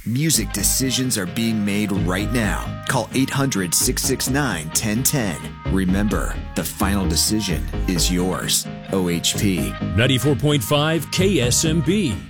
Music decisions are being made right now. Call 800-669-1010. Remember, the final decision is yours. OHP. 94.5 KSMB.